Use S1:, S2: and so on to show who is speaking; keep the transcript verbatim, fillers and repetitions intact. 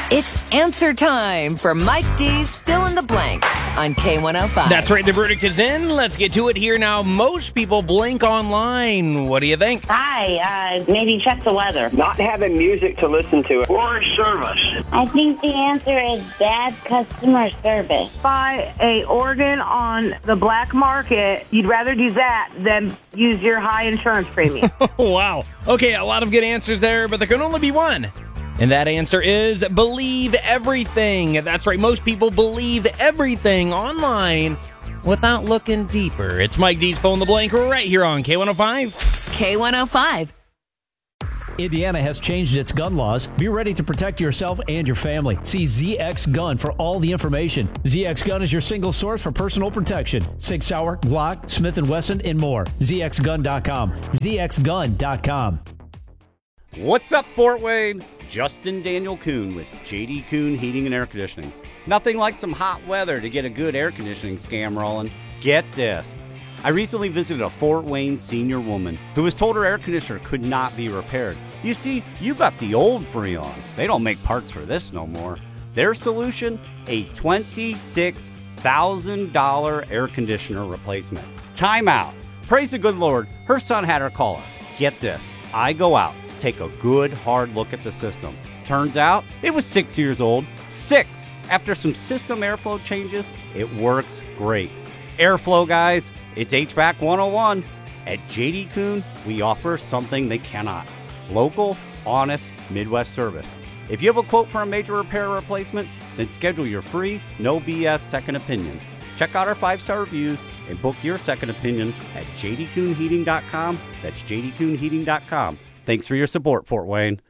S1: It's answer time for Mike D's Fill in the Blank on K one oh five.
S2: That's right, the verdict is in. Let's get to it here now. Most people blink online. What do you think?
S3: Hi, uh, maybe check the weather.
S4: Not having music to listen to.
S5: Poor service.
S6: I think the answer is bad customer service.
S7: Buy a organ on the black market. You'd rather do that than use your high insurance premium.
S2: Wow. Okay, a lot of good answers there, but there can only be one. And that answer is believe everything. That's right. Most people believe everything online without looking deeper. It's Mike D's Fill in the Blank right here on K one oh five.
S1: K one oh five.
S8: Indiana has changed its gun laws. Be ready to protect yourself and your family. See Z X Gun for all the information. Z X Gun is your single source for personal protection. Sig Sauer, Glock, Smith and Wesson, and more. Z X gun dot com. Z X gun dot com.
S9: What's up, Fort Wayne? Justin Daniel Kuhn with J D Kuhn Heating and Air Conditioning. Nothing like some hot weather to get a good air conditioning scam rolling. Get this. I recently visited a Fort Wayne senior woman who was told her air conditioner could not be repaired. You see, you got the old Freon. They don't make parts for this no more. Their solution? A twenty-six thousand dollars air conditioner replacement. Time out. Praise the good Lord, her son had her call us. Get this. I go out, take a good hard look at the system. Turns out it was six years old. Six. After some system airflow changes, it works great. Airflow, guys, it's H V A C one oh one. At J D Kuhn, we offer something they cannot. Local, honest, Midwest service. If you have a quote for a major repair or replacement, then schedule your free, no B S second opinion. Check out our five-star reviews and book your second opinion at J D Kuhn Heating dot com. That's J D Kuhn Heating dot com. Thanks for your support, Fort Wayne.